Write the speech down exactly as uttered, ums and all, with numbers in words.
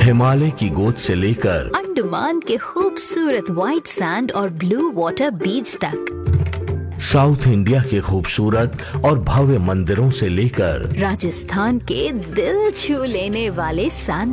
हिमालय की गोद से लेकर अंडमान के खूबसूरत व्हाइट सैंड और ब्लू वाटर बीच तक, साउथ इंडिया के खूबसूरत और भव्य मंदिरों से लेकर राजस्थान के दिल छू लेने वाले सैंड